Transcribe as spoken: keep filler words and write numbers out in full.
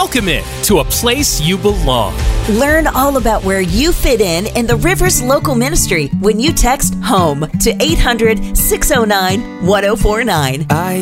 Welcome in to a place you belong. Learn all about where you fit in in the Rivers Local Ministry when you text HOME to eight hundred, six oh nine, one oh four nine. I